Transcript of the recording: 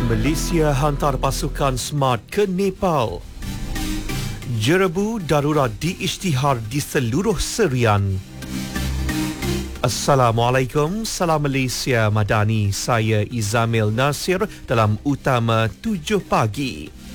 Malaysia hantar pasukan SMART ke Nepal. Jerebu darurat diisytihar di seluruh Serian. Assalamualaikum, Salam Malaysia Madani. Saya Izamil Nasir dalam Utama 7 Pagi.